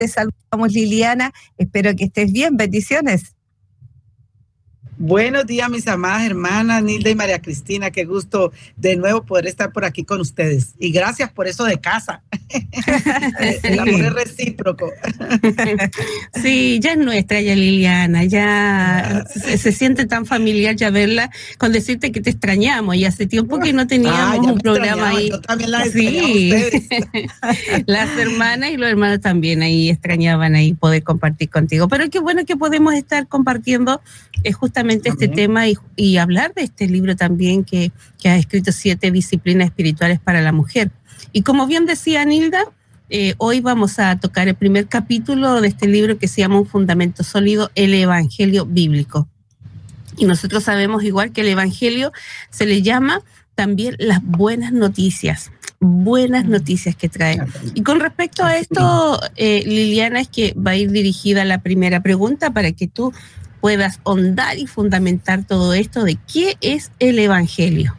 Te saludamos, Liliana. Espero que estés bien. Bendiciones. Buenos días, mis amadas hermanas Nilda y María Cristina. Qué gusto de nuevo poder estar por aquí con ustedes. Y gracias por eso de casa. El amor es recíproco. Sí, ya es nuestra, ya Liliana. Ya se siente tan familiar ya verla, con decirte que te extrañamos. Y hace tiempo que no teníamos un programa ahí. Yo también la extrañaba a ustedes. Las hermanas y los hermanos también ahí extrañaban ahí poder compartir contigo. Pero qué bueno que podemos estar compartiendo justamente este tema y hablar de este libro también que ha escrito 7 disciplinas espirituales para la mujer. Y como bien decía Nilda, hoy vamos a tocar el primer capítulo de este libro que se llama Un fundamento sólido, el Evangelio bíblico. Y nosotros sabemos igual que el Evangelio se le llama también las buenas noticias que trae. Y con respecto a esto, Liliana, es que va a ir dirigida la primera pregunta para que tú puedas ahondar y fundamentar todo esto de qué es el Evangelio.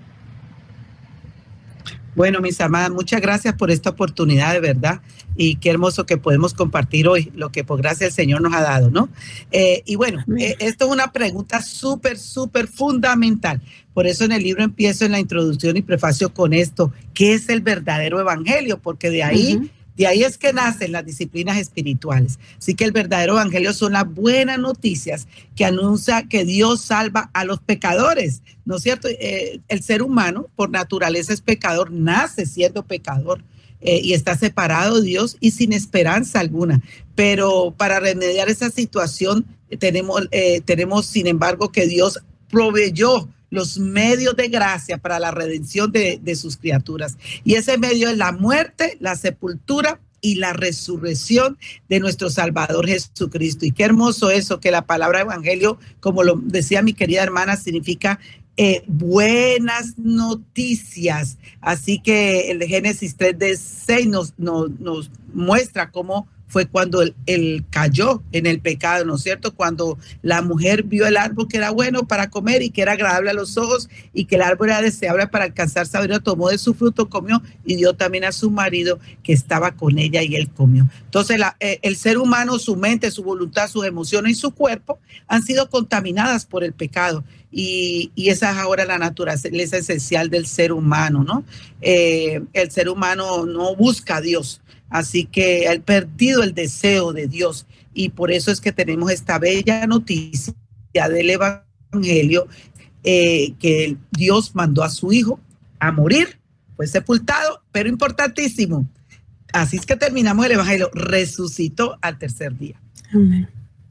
Bueno, mis amadas, muchas gracias por esta oportunidad, de verdad, y qué hermoso que podemos compartir hoy lo que por gracia el Señor nos ha dado, ¿no? Y bueno, esto es una pregunta súper fundamental. Por eso en el libro empiezo en la introducción y prefacio con esto: ¿qué es el verdadero evangelio? Porque de ahí es que nacen las disciplinas espirituales. Así que el verdadero evangelio son las buenas noticias que anuncia que Dios salva a los pecadores, ¿no es cierto? El ser humano por naturaleza es pecador, nace siendo pecador y está separado de Dios y sin esperanza alguna. Pero para remediar esa situación tenemos sin embargo que Dios proveyó los medios de gracia para la redención de sus criaturas. Y ese medio es la muerte, la sepultura y la resurrección de nuestro Salvador Jesucristo. Y qué hermoso eso, que la palabra evangelio, como lo decía mi querida hermana, significa buenas noticias. Así que el Génesis 3:6 nos muestra cómo fue cuando él cayó en el pecado, ¿no es cierto? Cuando la mujer vio el árbol que era bueno para comer y que era agradable a los ojos y que el árbol era deseable para alcanzar sabiduría, tomó de su fruto, comió y dio también a su marido que estaba con ella y él comió. Entonces el ser humano, su mente, su voluntad, sus emociones y su cuerpo han sido contaminadas por el pecado. Y esa es ahora la naturaleza esencial del ser humano, ¿no? El ser humano no busca a Dios. Así que ha perdido el deseo de Dios y por eso es que tenemos esta bella noticia del Evangelio, que Dios mandó a su Hijo a morir, fue sepultado, pero importantísimo, así es que terminamos el Evangelio, resucitó al tercer día. Amén.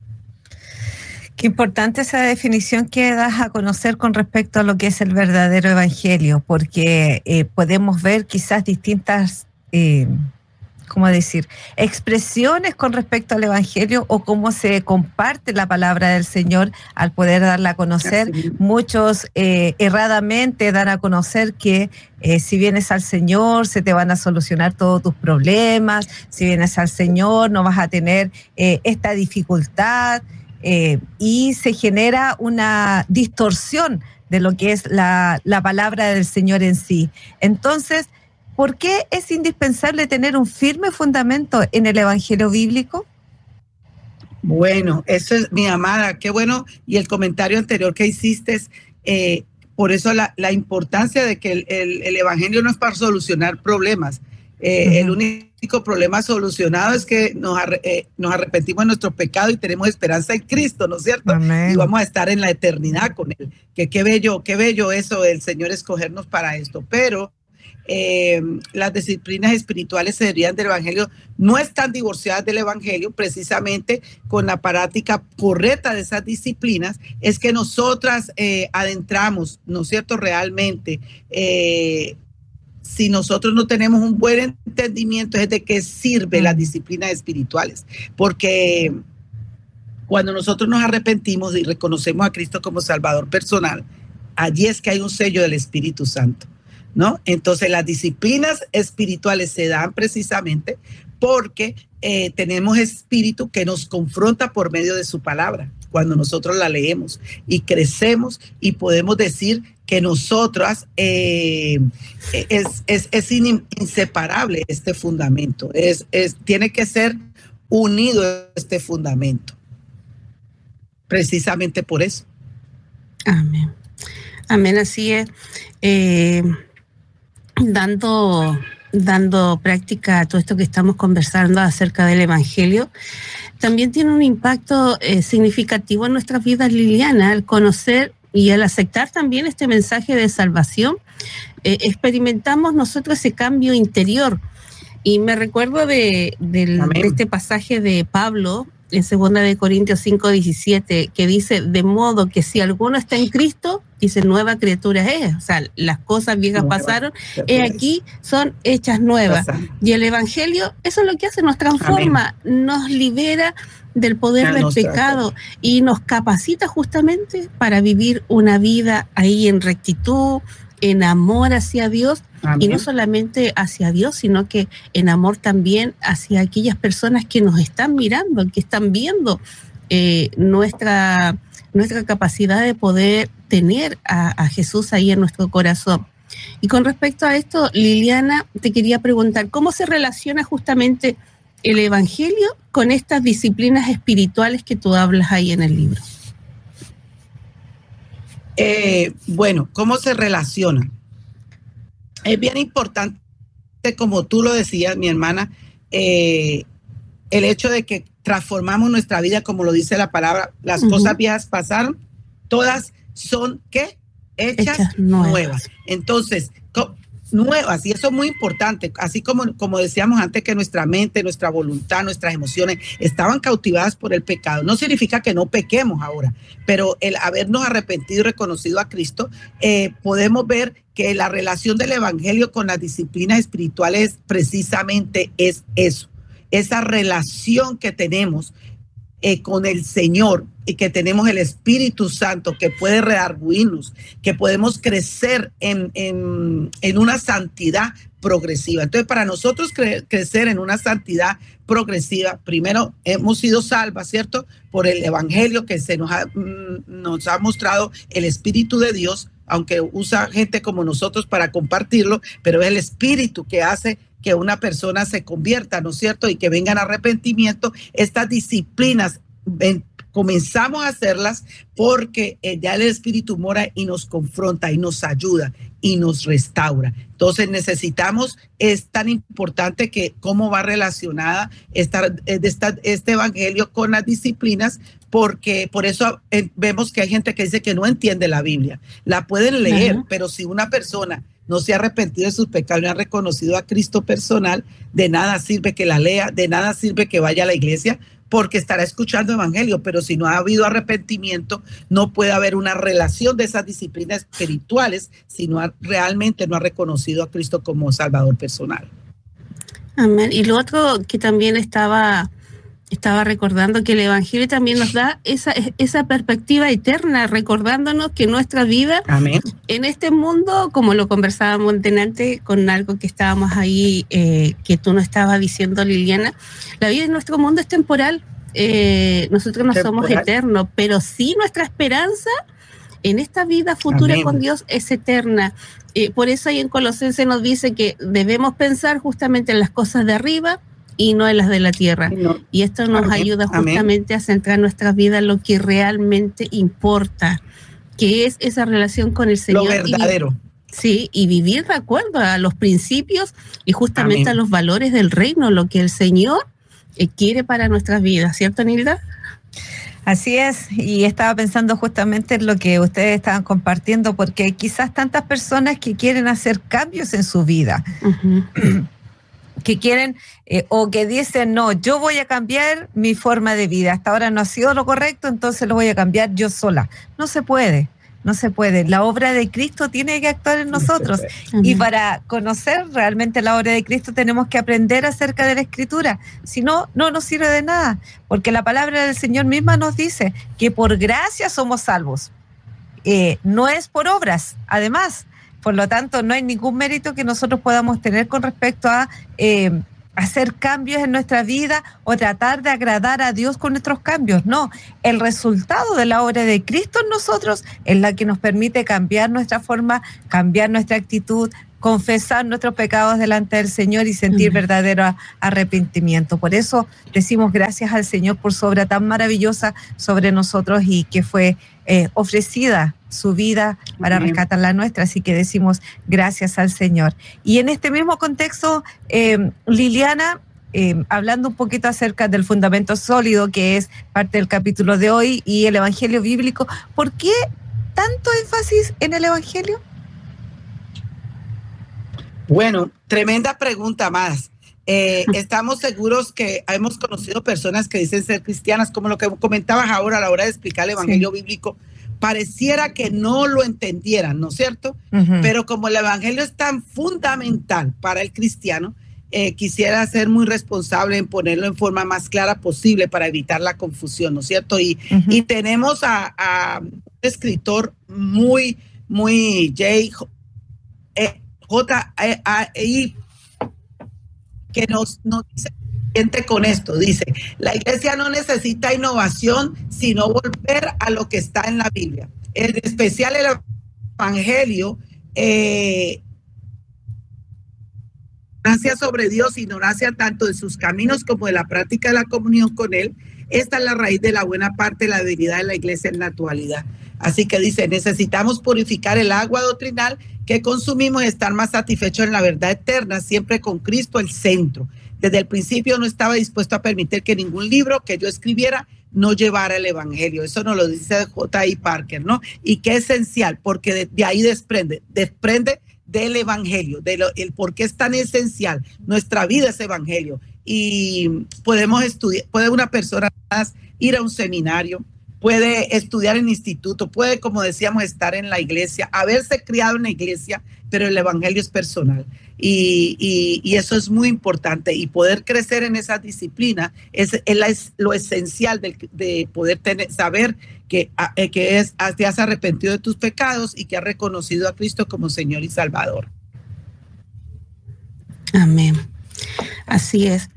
Qué importante esa definición que das a conocer con respecto a lo que es el verdadero Evangelio, porque podemos ver quizás distintas expresiones con respecto al Evangelio o cómo se comparte la palabra del Señor al poder darla a conocer. Muchos erradamente dan a conocer que si vienes al Señor se te van a solucionar todos tus problemas, si vienes al Señor no vas a tener esta dificultad, y se genera una distorsión de lo que es la palabra del Señor en sí. Entonces, ¿por qué es indispensable tener un firme fundamento en el Evangelio bíblico? Bueno, eso es, mi amada, qué bueno. Y el comentario anterior que hiciste, por eso la importancia de que el Evangelio no es para solucionar problemas. El único problema solucionado es que nos arrepentimos de nuestro pecado y tenemos esperanza en Cristo, ¿no es cierto? Amén. Y vamos a estar en la eternidad con Él. Qué bello eso, el Señor escogernos para esto. Pero las disciplinas espirituales del Evangelio no están divorciadas del Evangelio. Precisamente con la práctica correcta de esas disciplinas es que nosotras adentramos, ¿no es cierto? Realmente, si nosotros no tenemos un buen entendimiento es de qué sirve las disciplinas espirituales, porque cuando nosotros nos arrepentimos y reconocemos a Cristo como Salvador personal, allí es que hay un sello del Espíritu Santo, ¿no? Entonces las disciplinas espirituales se dan precisamente porque tenemos espíritu que nos confronta por medio de su palabra cuando nosotros la leemos y crecemos y podemos decir que nosotras es inseparable este fundamento, tiene que ser unido a este fundamento. Precisamente por eso. Amén. Amén, así es. Dando práctica a todo esto que estamos conversando acerca del Evangelio, también tiene un impacto significativo en nuestras vidas, Liliana, al conocer y al aceptar también este mensaje de salvación. Experimentamos nosotros ese cambio interior. Y me recuerdo de este pasaje de Pablo en 2 de Corintios 5:17, que dice, de modo que si alguno está en Cristo, dice, nueva criatura es. O sea, las cosas viejas pasaron, aquí son hechas nuevas. Y el Evangelio, eso es lo que hace, nos transforma, nos libera del poder del pecado y nos capacita justamente para vivir una vida ahí en rectitud, en amor hacia Dios. Amén. Y no solamente hacia Dios, sino que en amor también hacia aquellas personas que nos están mirando, que están viendo nuestra capacidad de poder tener a Jesús ahí en nuestro corazón. Y con respecto a esto, Liliana, te quería preguntar, ¿cómo se relaciona justamente el Evangelio con estas disciplinas espirituales que tú hablas ahí en el libro? Bueno, ¿cómo se relacionan? Es bien importante, como tú lo decías, mi hermana, el hecho de que transformamos nuestra vida, como lo dice la palabra, las cosas viejas pasaron, todas son, ¿qué? Hechas nuevas. Entonces, nuevas, y eso es muy importante, así como decíamos antes, que nuestra mente, nuestra voluntad, nuestras emociones estaban cautivadas por el pecado. No significa que no pequemos ahora, pero el habernos arrepentido y reconocido a Cristo, podemos ver que la relación del Evangelio con las disciplinas espirituales precisamente es eso, esa relación que tenemos con el Señor, y que tenemos el Espíritu Santo que puede redarguirnos, que podemos crecer en una santidad progresiva. Entonces, para nosotros crecer en una santidad progresiva, primero hemos sido salvas, ¿cierto? Por el Evangelio que nos ha mostrado el Espíritu de Dios, aunque usa gente como nosotros para compartirlo, pero es el Espíritu que hace que una persona se convierta, ¿no es cierto? Y que vengan arrepentimiento. Estas disciplinas comenzamos a hacerlas porque ya el Espíritu mora y nos confronta y nos ayuda y nos restaura. Entonces necesitamos, es tan importante que cómo va relacionada este Evangelio con las disciplinas, porque por eso vemos que hay gente que dice que no entiende la Biblia. La pueden leer, pero si una persona no se ha arrepentido de sus pecados, no ha reconocido a Cristo personal, de nada sirve que la lea, de nada sirve que vaya a la iglesia, porque estará escuchando evangelio, pero si no ha habido arrepentimiento, no puede haber una relación de esas disciplinas espirituales si realmente no ha reconocido a Cristo como Salvador personal. Amén. Y lo otro que también estaba recordando, que el Evangelio también nos da esa perspectiva eterna, recordándonos que nuestra vida Amén. En este mundo, como lo conversábamos antes con algo que estábamos ahí, que tú nos estabas diciendo, Liliana, la vida en nuestro mundo es temporal. Nosotros no somos eternos, pero sí nuestra esperanza en esta vida futura Amén. Con Dios es eterna. Por eso ahí en Colosenses nos dice que debemos pensar justamente en las cosas de arriba y no en las de la tierra. Y esto nos ayuda justamente a centrar nuestra vida en lo que realmente importa, que es esa relación con el Señor. Lo verdadero. Y vivir de acuerdo a los principios y justamente a los valores del reino, lo que el Señor quiere para nuestras vidas, ¿cierto, Nilda? Así es, y estaba pensando justamente en lo que ustedes estaban compartiendo, porque quizás tantas personas que quieren hacer cambios en su vida, que quieren o que dicen, no, yo voy a cambiar mi forma de vida, hasta ahora no ha sido lo correcto, entonces lo voy a cambiar yo sola. No se puede. La obra de Cristo tiene que actuar en nosotros. Y para conocer realmente la obra de Cristo tenemos que aprender acerca de la Escritura. Si no, no nos sirve de nada, porque la palabra del Señor misma nos dice que por gracia somos salvos. No es por obras, además. Por lo tanto, no hay ningún mérito que nosotros podamos tener con respecto a hacer cambios en nuestra vida o tratar de agradar a Dios con nuestros cambios. No, el resultado de la obra de Cristo en nosotros es la que nos permite cambiar nuestra forma, cambiar nuestra actitud, confesar nuestros pecados delante del Señor y sentir verdadero arrepentimiento. Por eso decimos gracias al Señor por su obra tan maravillosa sobre nosotros y que fue ofrecida su vida para rescatar la nuestra. Así que decimos gracias al Señor. Y en este mismo contexto, Liliana, hablando un poquito acerca del fundamento sólido, que es parte del capítulo de hoy, y el Evangelio bíblico, ¿por qué tanto énfasis en el Evangelio? Bueno, tremenda pregunta más. Estamos seguros que hemos conocido personas que dicen ser cristianas, como lo que comentabas ahora a la hora de explicar el Evangelio bíblico. Pareciera que no lo entendieran, ¿no es cierto? Pero como el Evangelio es tan fundamental para el cristiano, quisiera ser muy responsable en ponerlo en forma más clara posible para evitar la confusión, ¿no es cierto? Y tenemos a un escritor muy J.I. que nos dice con esto, dice, la iglesia no necesita innovación, sino volver a lo que está en la Biblia. En especial el Evangelio, ignorancia sobre Dios, ignorancia tanto de sus caminos como de la práctica de la comunión con Él. Esta es la raíz de la buena parte de la debilidad de la iglesia en la actualidad. Así que dice, necesitamos purificar el agua doctrinal que consumimos y estar más satisfechos en la verdad eterna, siempre con Cristo el centro. Desde el principio no estaba dispuesto a permitir que ningún libro que yo escribiera no llevara el Evangelio. Eso nos lo dice J.I. Parker, ¿no? Y qué esencial, porque de ahí desprende del Evangelio, el por qué es tan esencial. Nuestra vida es Evangelio. Y podemos estudiar, puede una persona ir a un seminario, puede estudiar en instituto, puede, como decíamos, estar en la iglesia, haberse criado en la iglesia, pero el Evangelio es personal. Y eso es muy importante. Y poder crecer en esa disciplina es lo esencial de poder saber que te has arrepentido de tus pecados y que has reconocido a Cristo como Señor y Salvador. Amén. Así es.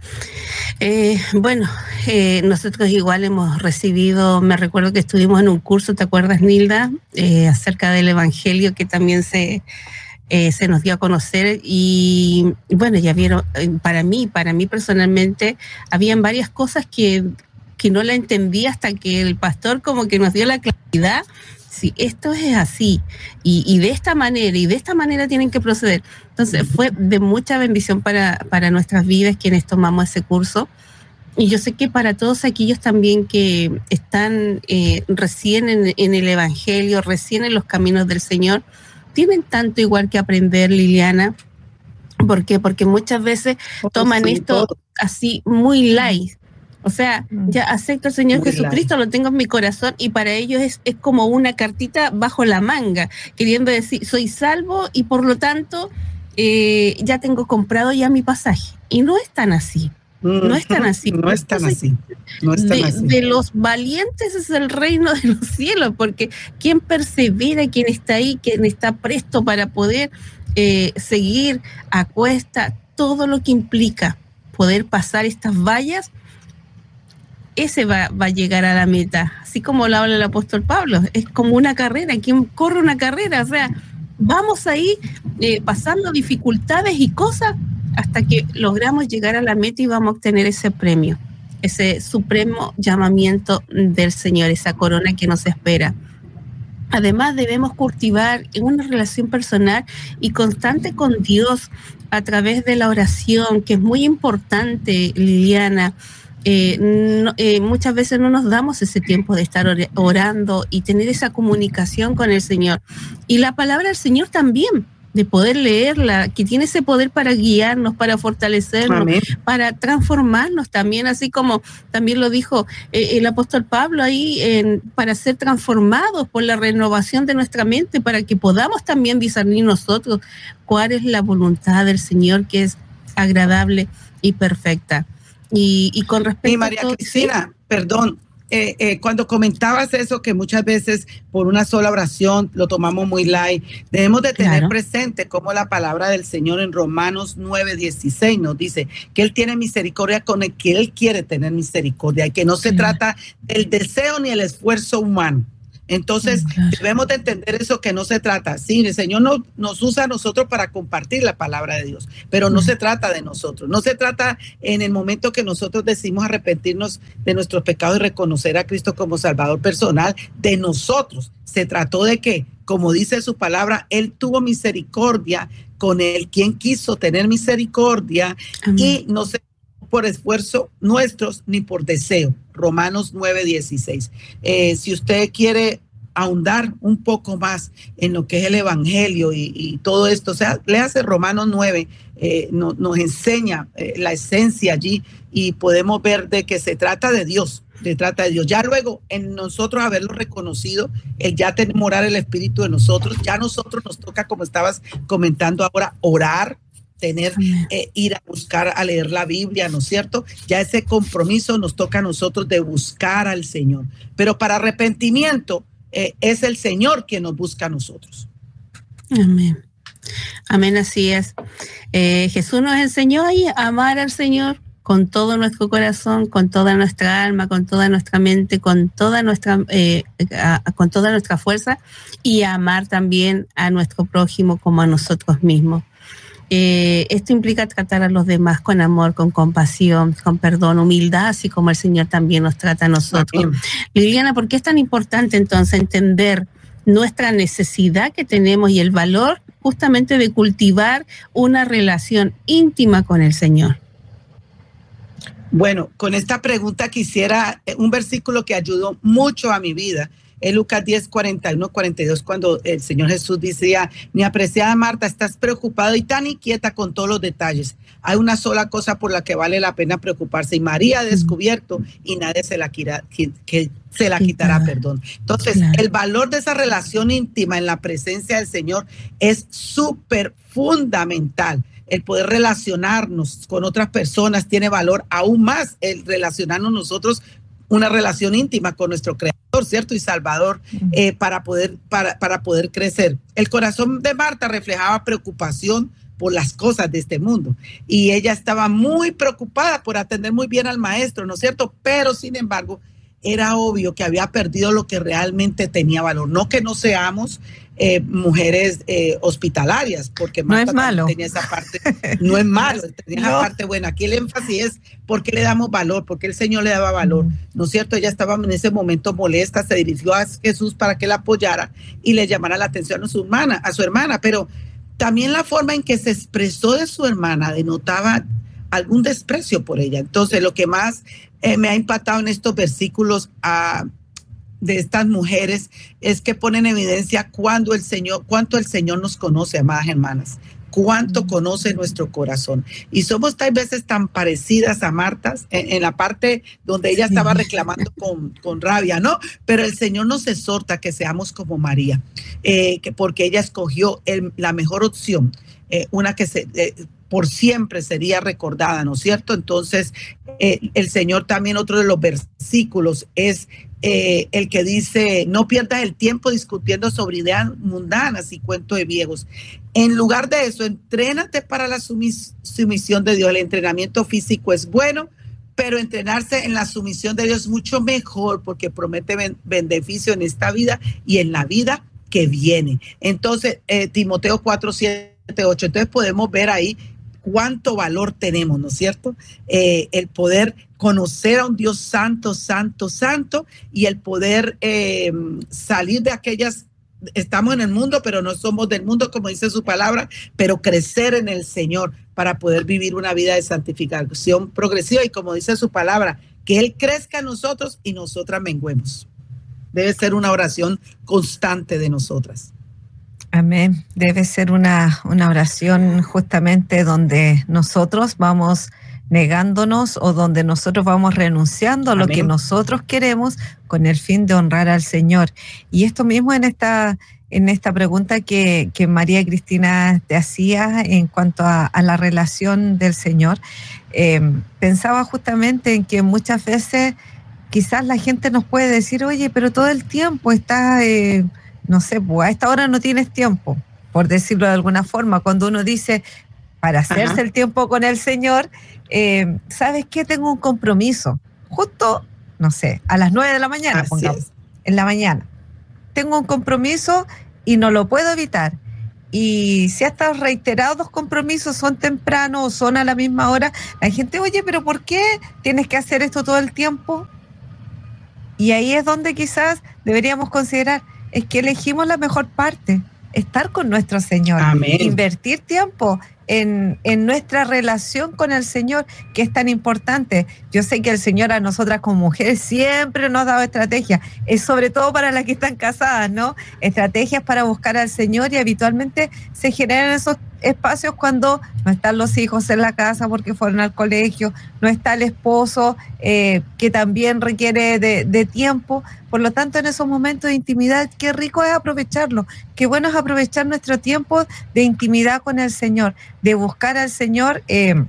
Nosotros igual hemos recibido, me recuerdo que estuvimos en un curso, ¿te acuerdas, Nilda? Acerca del Evangelio, que también se nos dio a conocer, y bueno, ya vieron, para mí personalmente, habían varias cosas que no la entendí hasta que el pastor como que nos dio la claridad. Sí, esto es así, y de esta manera tienen que proceder. Entonces fue de mucha bendición para nuestras vidas quienes tomamos ese curso, y yo sé que para todos aquellos también que están recién en el Evangelio, recién en los caminos del Señor, tienen tanto igual que aprender, Liliana. ¿Por qué? Porque muchas veces toman esto así muy light. O sea, ya acepto al Señor Jesucristo, lo tengo en mi corazón, y para ellos es como una cartita bajo la manga, queriendo decir, soy salvo y por lo tanto ya tengo comprado ya mi pasaje. Y no es tan así. No es tan así. No es tan así. De los valientes es el reino de los cielos, porque quien persevera, quien está ahí, quien está presto para poder seguir a cuesta todo lo que implica poder pasar estas vallas, ese va a llegar a la meta, así como lo habla el apóstol Pablo. Es como una carrera, quien corre una carrera, o sea, vamos ahí pasando dificultades y cosas hasta que logramos llegar a la meta y vamos a obtener ese premio, ese supremo llamamiento del Señor, esa corona que nos espera. Además, debemos cultivar una relación personal y constante con Dios a través de la oración, que es muy importante, Liliana. Muchas veces no nos damos ese tiempo de estar orando y tener esa comunicación con el Señor. Y la palabra del Señor también, de poder leerla, que tiene ese poder para guiarnos, para fortalecernos, amén, para transformarnos también, así como también lo dijo el apóstol Pablo ahí, para ser transformados por la renovación de nuestra mente, para que podamos también discernir nosotros cuál es la voluntad del Señor, que es agradable y perfecta. Y con respecto a María Cristina, ¿sí? Perdón, cuando comentabas eso, que muchas veces por una sola oración lo tomamos muy light, debemos de tener presente cómo la palabra del Señor en Romanos 9:16 nos dice que Él tiene misericordia con el que Él quiere tener misericordia, y que no se trata del deseo ni el esfuerzo humano. Entonces, debemos de entender eso, que no se trata. Sí, el Señor nos usa a nosotros para compartir la palabra de Dios, pero no se trata de nosotros. No se trata en el momento que nosotros decimos arrepentirnos de nuestros pecados y reconocer a Cristo como Salvador personal, de nosotros. Se trató de que, como dice su palabra, Él tuvo misericordia con él, quien quiso tener misericordia. Amén. Y no se por esfuerzo nuestros ni por deseo. Romanos 9:16. Si usted quiere ahondar un poco más en lo que es el evangelio y todo esto, o sea, léase Romanos 9, nos enseña la esencia allí y podemos ver de que se trata de Dios. Se trata de Dios. Ya luego, en nosotros haberlo reconocido, el ya morar el Espíritu de nosotros, ya nosotros nos toca, como estabas comentando ahora, orar, ir a buscar, a leer la Biblia, ¿no es cierto? Ya ese compromiso nos toca a nosotros de buscar al Señor. Pero para arrepentimiento es el Señor quien nos busca a nosotros. Amén. Amén, así es. Jesús nos enseñó ahí a amar al Señor con todo nuestro corazón, con toda nuestra alma, con toda nuestra mente, con toda nuestra fuerza, y a amar también a nuestro prójimo como a nosotros mismos. Esto implica tratar a los demás con amor, con compasión, con perdón, humildad, así como el Señor también nos trata a nosotros. Amén. Liliana, ¿por qué es tan importante entonces entender nuestra necesidad que tenemos y el valor justamente de cultivar una relación íntima con el Señor? Bueno, con esta pregunta quisiera un versículo que ayudó mucho a mi vida. Es Lucas 10, 41, 42, cuando el Señor Jesús decía: mi apreciada Marta, estás preocupada y tan inquieta con todos los detalles. Hay una sola cosa por la que vale la pena preocuparse, y María ha descubierto y nadie se la quitará, perdón. Entonces, el valor de esa relación íntima en la presencia del Señor es súper fundamental. El poder relacionarnos con otras personas tiene valor aún más, el relacionarnos nosotros, una relación íntima con nuestro Creador, ¿cierto? Y Salvador, para poder crecer. El corazón de Marta reflejaba preocupación por las cosas de este mundo, y ella estaba muy preocupada por atender muy bien al maestro, ¿no es cierto? Pero, sin embargo, era obvio que había perdido lo que realmente tenía valor. No que no seamos mujeres hospitalarias, porque Marta no es malo. Tenía esa parte, no es malo, tenía esa parte buena. Aquí el énfasis es por qué le damos valor, porque el Señor le daba valor, ¿no es cierto? Ella estaba en ese momento molesta, se dirigió a Jesús para que la apoyara y le llamara la atención a su hermana, pero también la forma en que se expresó de su hermana denotaba algún desprecio por ella. Entonces, lo que más me ha impactado en estos versículos de estas mujeres es que ponen en evidencia cuánto el Señor nos conoce, amadas hermanas, cuánto conoce nuestro corazón. Y somos tal veces tan parecidas a Marta en la parte donde ella estaba reclamando con rabia, ¿no? Pero el Señor nos exhorta que seamos como María, porque ella escogió la mejor opción, una que por siempre sería recordada, ¿no es cierto? Entonces, el Señor también, otro de los versículos es el que dice: no pierdas el tiempo discutiendo sobre ideas mundanas y cuentos de viejos. En lugar de eso, entrénate para la sumisión de Dios. El entrenamiento físico es bueno, pero entrenarse en la sumisión de Dios es mucho mejor, porque promete beneficio en esta vida y en la vida que viene. Entonces, Timoteo 4, 7, 8. Entonces podemos ver ahí cuánto valor tenemos, ¿no es cierto? El poder conocer a un Dios santo, santo, santo, y el poder salir de aquellas, estamos en el mundo, pero no somos del mundo, como dice su palabra, pero crecer en el Señor para poder vivir una vida de santificación progresiva, y como dice su palabra, que Él crezca en nosotros y nosotras menguemos. Debe ser una oración constante de nosotras. Amén. Debe ser una oración justamente donde nosotros vamos negándonos, o donde nosotros vamos renunciando a lo que nosotros queremos con el fin de honrar al Señor. Y esto mismo en esta pregunta que María Cristina te hacía en cuanto a la relación del Señor, pensaba justamente en que muchas veces quizás la gente nos puede decir: oye, pero todo el tiempo está... no sé, pues a esta hora no tienes tiempo, por decirlo de alguna forma. Cuando uno dice, para hacerse el tiempo con el Señor, ¿sabes qué? Tengo un compromiso, justo, no sé, a las 9 de la mañana, pongamos, en la mañana. tengo un compromiso y no lo puedo evitar. Y si estos reiterados compromisos son temprano o son a la misma hora, la gente, oye, pero ¿por qué tienes que hacer esto todo el tiempo? Y ahí es donde quizás deberíamos considerar, es que elegimos la mejor parte, estar con nuestro Señor. Amén. Invertir tiempo en nuestra relación con el Señor, que es tan importante. Yo sé que el Señor a nosotras como mujeres siempre nos ha dado estrategias, es sobre todo para las que están casadas, ¿no? Estrategias para buscar al Señor, y habitualmente se generan esos espacios cuando no están los hijos en la casa porque fueron al colegio, no está el esposo que también requiere de tiempo. Por lo tanto, en esos momentos de intimidad, qué rico es aprovecharlo, qué bueno es aprovechar nuestro tiempo de intimidad con el Señor, de buscar al Señor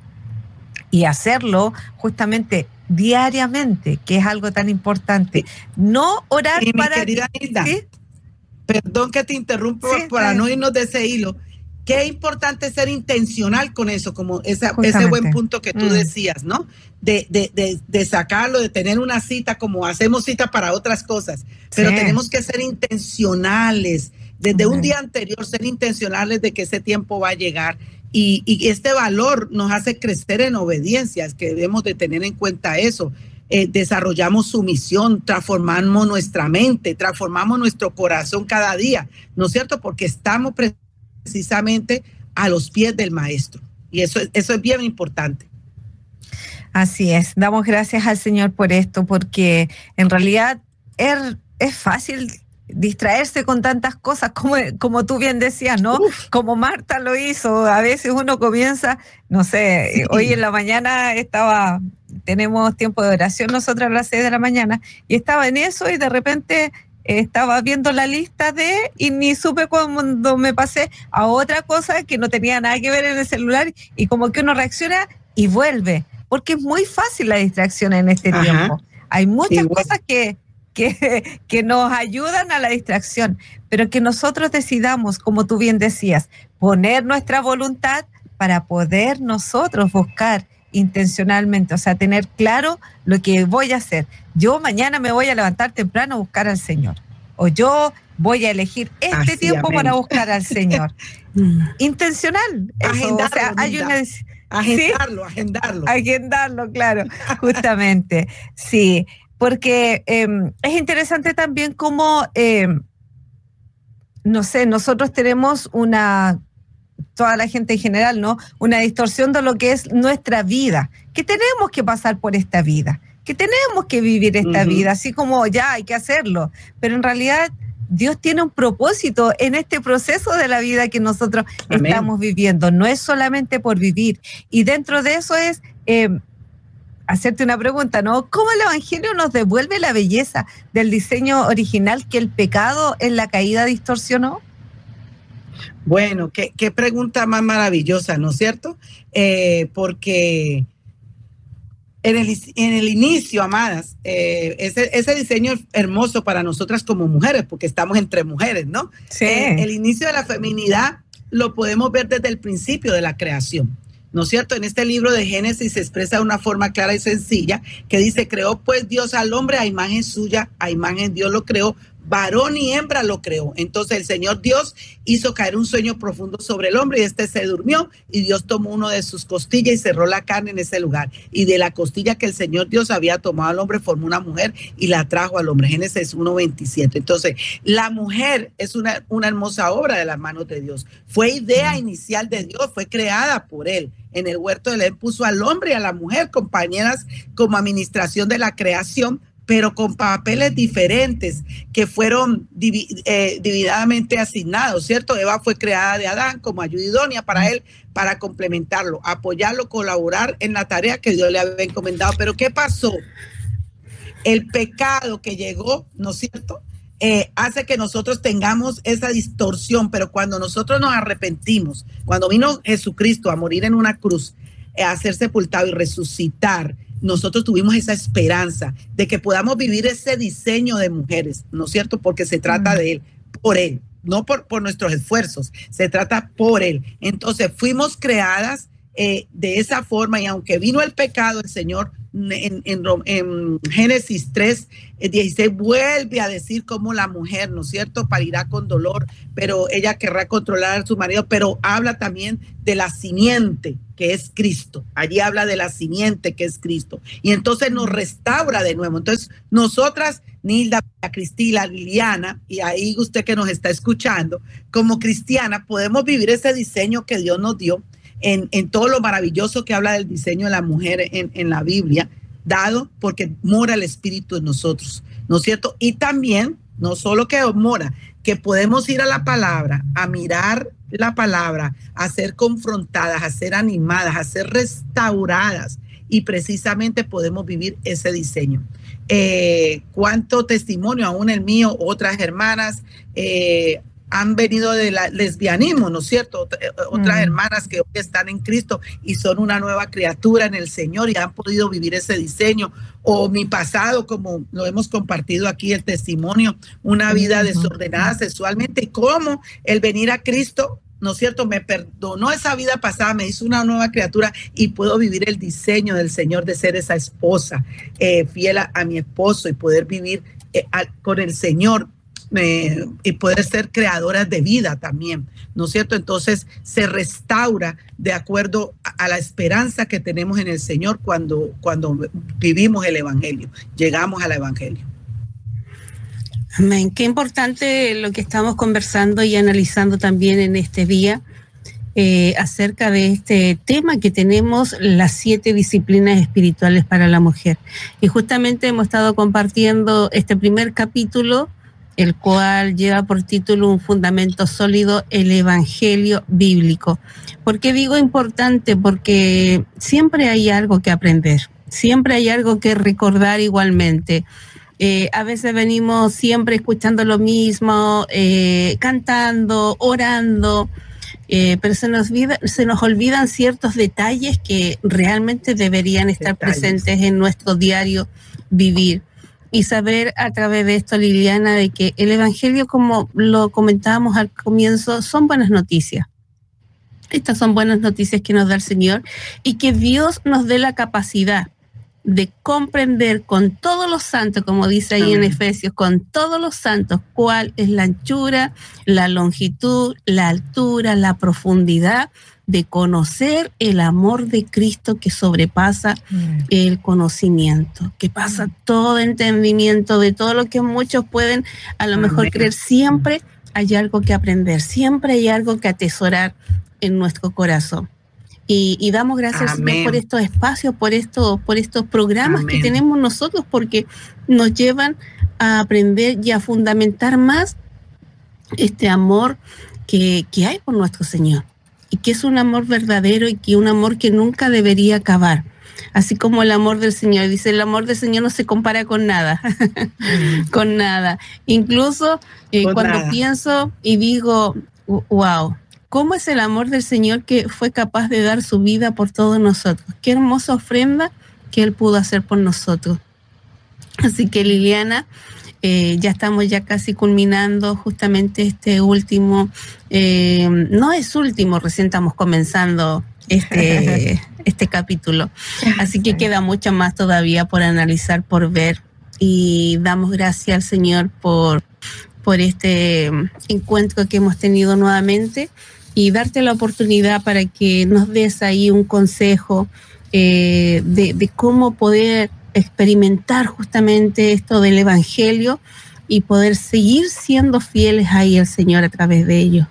y hacerlo justamente diariamente, que es algo tan importante. No orar para... Querida Hilda, ¿sí? Perdón que te interrumpo, sí, para no irnos de ese hilo. Qué importante ser intencional con eso, como ese buen punto que tú decías, ¿no? De sacarlo, de tener una cita, como hacemos cita para otras cosas, pero tenemos que ser intencionales, desde un día anterior, ser intencionales de que ese tiempo va a llegar, y este valor nos hace crecer en obediencia, es que debemos de tener en cuenta eso. Desarrollamos sumisión, transformamos nuestra mente, transformamos nuestro corazón cada día, ¿no es cierto? Porque estamos precisamente a los pies del Maestro, y eso es bien importante. Así es, damos gracias al Señor por esto, porque en realidad es fácil distraerse con tantas cosas, como tú bien decías, ¿no? Como Marta lo hizo. A veces uno comienza, no sé, hoy en la mañana tenemos tiempo de oración nosotros a las 6 de la mañana, y estaba en eso, y de repente estaba viendo la lista y ni supe cuando me pasé a otra cosa que no tenía nada que ver en el celular, y como que uno reacciona y vuelve, porque es muy fácil la distracción en este tiempo. Hay muchas cosas que nos ayudan a la distracción, pero que nosotros decidamos, como tú bien decías, poner nuestra voluntad para poder nosotros buscar intencionalmente, o sea, tener claro lo que voy a hacer. Yo mañana me voy a levantar temprano a buscar al Señor, o yo voy a elegir este tiempo para buscar al Señor. Intencional. Agendarlo, o sea, hay una... Agendarlo, claro, justamente. Sí, porque es interesante también cómo, no sé, nosotros tenemos toda la gente en general, ¿no? Una distorsión de lo que es nuestra vida, que tenemos que pasar por esta vida, que tenemos que vivir esta vida, así como ya hay que hacerlo, pero en realidad Dios tiene un propósito en este proceso de la vida que nosotros estamos viviendo, no es solamente por vivir, y dentro de eso es hacerte una pregunta, ¿no? ¿Cómo el Evangelio nos devuelve la belleza del diseño original que el pecado en la caída distorsionó? Bueno, qué pregunta más maravillosa, ¿no es cierto? Porque en el inicio, amadas, ese diseño es hermoso para nosotras como mujeres, porque estamos entre mujeres, ¿no? Sí. El inicio de la feminidad lo podemos ver desde el principio de la creación, ¿no es cierto? En este libro de Génesis se expresa de una forma clara y sencilla, que dice: creó pues Dios al hombre a imagen suya, a imagen Dios lo creó, varón y hembra lo creó. Entonces el Señor Dios hizo caer un sueño profundo sobre el hombre, y este se durmió, y Dios tomó uno de sus costillas y cerró la carne en ese lugar, y de la costilla que el Señor Dios había tomado al hombre formó una mujer y la trajo al hombre. Génesis 1:27. Entonces la mujer es una hermosa obra de las manos de Dios, fue idea inicial de Dios, fue creada por él. En el huerto de él puso al hombre y a la mujer compañeras como administración de la creación, pero con papeles diferentes que fueron divididamente asignados, ¿cierto? Eva fue creada de Adán como ayuda idónea para él, para complementarlo, apoyarlo, colaborar en la tarea que Dios le había encomendado. Pero ¿qué pasó? El pecado que llegó, ¿no es cierto?, hace que nosotros tengamos esa distorsión, pero cuando nosotros nos arrepentimos, cuando vino Jesucristo a morir en una cruz, a ser sepultado y resucitar, nosotros tuvimos esa esperanza de que podamos vivir ese diseño de mujeres, ¿no es cierto? Porque se trata de él, por él, no por nuestros esfuerzos, se trata por él. Entonces fuimos creadas de esa forma, y aunque vino el pecado, el Señor en Génesis 3:16 vuelve a decir cómo la mujer, ¿no es cierto?, parirá con dolor, pero ella querrá controlar a su marido, pero habla también de la simiente que es Cristo. Allí habla de la simiente que es Cristo, y entonces nos restaura de nuevo. Entonces nosotras, Nilda, Cristila, Liliana, y ahí usted que nos está escuchando, como cristiana podemos vivir ese diseño que Dios nos dio en todo lo maravilloso que habla del diseño de la mujer en la Biblia, dado porque mora el Espíritu en nosotros, ¿no es cierto? Y también, no solo que mora, que podemos ir a la palabra, a mirar la palabra, a ser confrontadas, a ser animadas, a ser restauradas, y precisamente podemos vivir ese diseño. Cuánto testimonio, aún el mío, otras hermanas, han venido del lesbianismo, ¿no es cierto? Otras hermanas que hoy están en Cristo y son una nueva criatura en el Señor y han podido vivir ese diseño. O mi pasado, como lo hemos compartido aquí, el testimonio, una vida desordenada sexualmente, y cómo el venir a Cristo, ¿no es cierto?, me perdonó esa vida pasada, me hizo una nueva criatura y puedo vivir el diseño del Señor de ser esa esposa fiel a mi esposo y poder vivir con el Señor. Y poder ser creadoras de vida también, ¿no es cierto? Entonces se restaura de acuerdo a la esperanza que tenemos en el Señor cuando vivimos el Evangelio, llegamos al Evangelio. Amén. Qué importante lo que estamos conversando y analizando también en este día acerca de este tema que tenemos, las 7 disciplinas espirituales para la mujer. Y justamente hemos estado compartiendo este primer capítulo, el cual lleva por título un fundamento sólido, el Evangelio bíblico. ¿Por qué digo importante? Porque siempre hay algo que aprender, siempre hay algo que recordar igualmente. A veces venimos siempre escuchando lo mismo, cantando, orando, pero se nos olvidan ciertos detalles que realmente deberían estar presentes en nuestro diario vivir. Y saber a través de esto, Liliana, de que el Evangelio, como lo comentábamos al comienzo, son buenas noticias. Estas son buenas noticias que nos da el Señor, y que Dios nos dé la capacidad de comprender con todos los santos, como dice ahí en Efesios, con todos los santos, cuál es la anchura, la longitud, la altura, la profundidad, de conocer el amor de Cristo que sobrepasa el conocimiento, que pasa todo entendimiento, de todo lo que muchos pueden a lo mejor creer. Siempre hay algo que aprender, siempre hay algo que atesorar en nuestro corazón. Y damos gracias al Señor por estos espacios, por estos programas que tenemos nosotros, porque nos llevan a aprender y a fundamentar más este amor que hay por nuestro Señor, y que es un amor verdadero y que un amor que nunca debería acabar. Así como el amor del Señor, dice, el amor del Señor no se compara con nada, con nada. Incluso cuando pienso y digo, wow, ¿cómo es el amor del Señor que fue capaz de dar su vida por todos nosotros? Qué hermosa ofrenda que Él pudo hacer por nosotros. Así que, Liliana, ya estamos ya casi culminando justamente este último, no es último, recién estamos comenzando este capítulo. Así que queda mucho más todavía por analizar, por ver, y damos gracias al Señor por este encuentro que hemos tenido nuevamente, y darte la oportunidad para que nos des ahí un consejo de cómo poder experimentar justamente esto del Evangelio y poder seguir siendo fieles ahí al Señor a través de ello.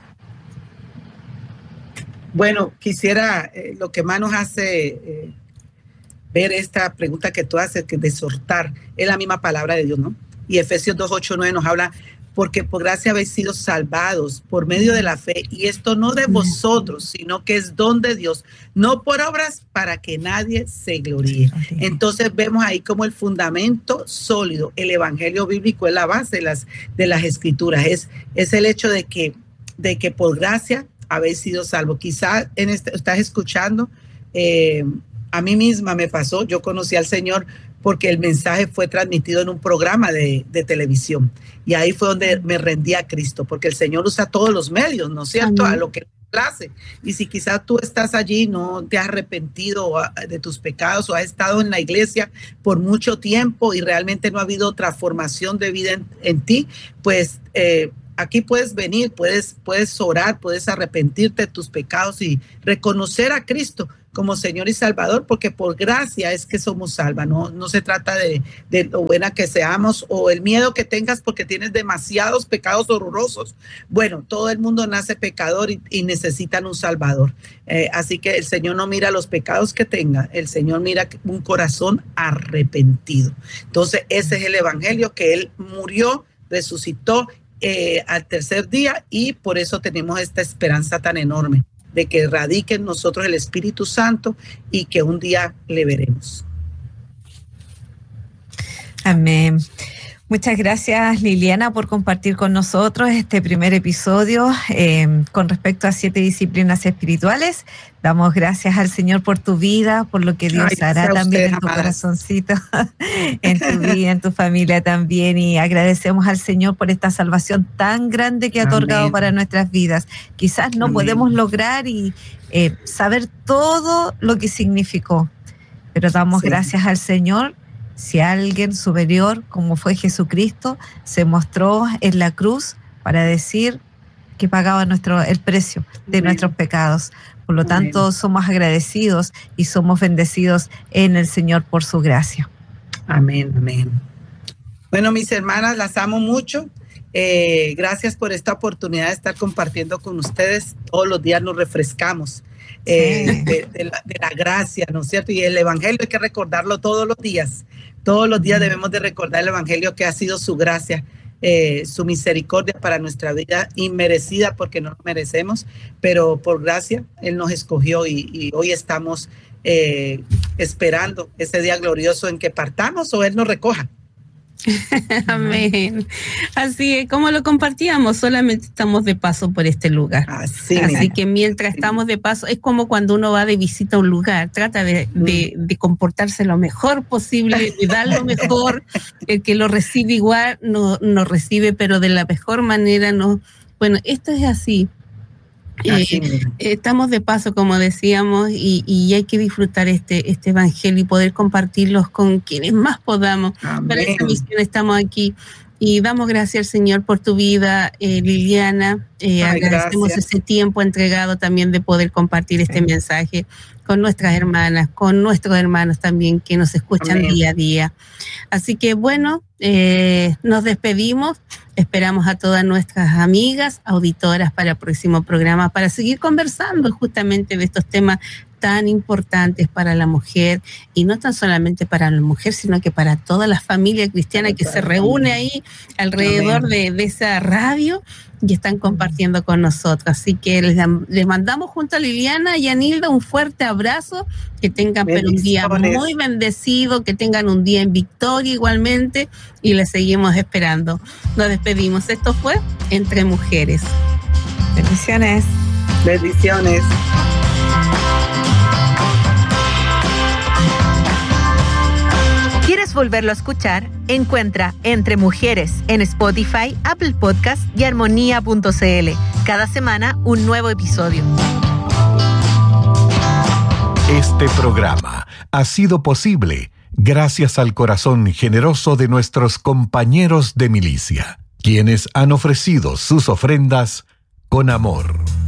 Bueno, quisiera, lo que más nos hace ver esta pregunta que tú haces, que de exhortar, es la misma palabra de Dios, ¿no? Y Efesios 2:8-9 nos habla, porque por gracia habéis sido salvados por medio de la fe, y esto no de vosotros, sino que es don de Dios, no por obras, para que nadie se gloríe. Entonces vemos ahí como el fundamento sólido, el Evangelio bíblico es la base de las Escrituras, es el hecho de que por gracia habéis sido salvos. Quizás estás escuchando, a mí misma me pasó, yo conocí al Señor porque el mensaje fue transmitido en un programa de televisión, y ahí fue donde me rendí a Cristo, porque el Señor usa todos los medios, ¿no es cierto? Amén. A lo que complace. Y si quizás tú estás allí, no te has arrepentido de tus pecados o has estado en la iglesia por mucho tiempo y realmente no ha habido transformación de vida en ti, pues aquí puedes venir, puedes orar, puedes arrepentirte de tus pecados y reconocer a Cristo como Señor y Salvador, porque por gracia es que somos salvos. No se trata de lo buena que seamos o el miedo que tengas porque tienes demasiados pecados horrorosos. Bueno, todo el mundo nace pecador y necesitan un Salvador. Así que el Señor no mira los pecados que tenga, el Señor mira un corazón arrepentido. Entonces ese es el evangelio, que Él murió, resucitó al tercer día, y por eso tenemos esta esperanza tan enorme de que radique en nosotros el Espíritu Santo y que un día le veremos. Amén. Muchas gracias, Liliana, por compartir con nosotros este primer episodio con respecto a 7 disciplinas espirituales. Damos gracias al Señor por tu vida, por lo que Dios hará también en tu corazoncito, en tu vida, en tu familia también. Y agradecemos al Señor por esta salvación tan grande que ha otorgado para nuestras vidas. Quizás no podemos lograr y saber todo lo que significó, pero damos gracias al Señor. Si alguien superior, como fue Jesucristo, se mostró en la cruz para decir que pagaba el precio de nuestros pecados. Por lo tanto, somos agradecidos y somos bendecidos en el Señor por su gracia. Amén, amén. Bueno, mis hermanas, las amo mucho. Gracias por esta oportunidad de estar compartiendo con ustedes. Todos los días nos refrescamos de la gracia, ¿no es cierto? Y el evangelio hay que recordarlo todos los días. Todos los días debemos de recordar el evangelio, que ha sido su gracia, su misericordia para nuestra vida, inmerecida porque no lo merecemos, pero por gracia Él nos escogió y hoy estamos esperando ese día glorioso en que partamos o Él nos recoja. Amén. Así es, como lo compartíamos, solamente estamos de paso por este lugar. Así que mientras estamos de paso, es como cuando uno va de visita a un lugar, trata de comportarse lo mejor posible, de dar lo mejor. El que lo recibe igual no recibe, pero de la mejor manera no. Bueno, esto es así. Estamos de paso, como decíamos, y hay que disfrutar este evangelio y poder compartirlos con quienes más podamos. Amén. Para esa misión estamos aquí y damos gracias al Señor por tu vida, Liliana. Agradecemos ese tiempo entregado también de poder compartir este mensaje con nuestras hermanas, con nuestros hermanos también que nos escuchan día a día. Así que bueno, nos despedimos. Esperamos a todas nuestras amigas, auditoras para el próximo programa para seguir conversando justamente de estos temas tan importantes para la mujer, y no tan solamente para la mujer, sino que para toda la familia cristiana que se reúne ahí alrededor de esa radio y están compartiendo con nosotros. Así que les mandamos junto a Liliana y a Nilda un fuerte abrazo, que tengan un día muy bendecido, que tengan un día en victoria igualmente, y les seguimos esperando. Nos despedimos. Esto fue Entre Mujeres. Bendiciones. Bendiciones. ¿Quieres volverlo a escuchar? Encuentra Entre Mujeres en Spotify, Apple Podcast y armonía.cl. Cada semana un nuevo episodio. Este programa ha sido posible gracias al corazón generoso de nuestros compañeros de milicia, quienes han ofrecido sus ofrendas con amor.